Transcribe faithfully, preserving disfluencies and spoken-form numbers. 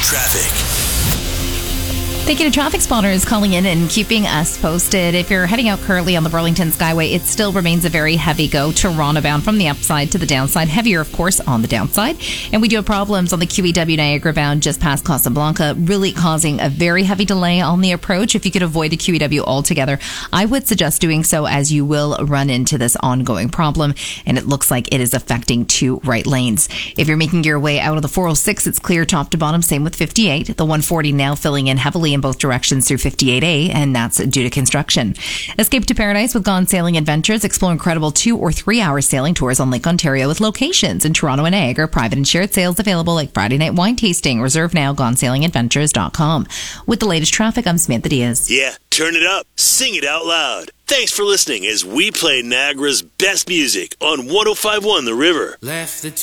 Traffic. Thank you to Traffic Spotters calling in and keeping us posted. If you're heading out currently on the Burlington Skyway, it still remains a very heavy go Toronto bound from the upside to the downside. Heavier, of course, on the downside. And we do have problems on the Q E W Niagara bound just past Casablanca, really causing a very heavy delay on the approach. If you could avoid the Q E W altogether, I would suggest doing so, as you will run into this ongoing problem. And it looks like it is affecting two right lanes. If you're making your way out of the four oh six, it's clear top to bottom. Same with fifty-eight. The one forty now filling in heavily in both directions through fifty-eight A, and that's due to construction. Escape to Paradise with Gone Sailing Adventures. Explore incredible two or three hour sailing tours on Lake Ontario with locations in Toronto and Niagara. Private and shared sales available like Friday night wine tasting. Reserve now, gone sailing adventures dot com. With the latest traffic, I'm Samantha Diaz. Yeah, turn it up. Sing it out loud. Thanks for listening as we play Niagara's best music on one oh five point one The River. Left the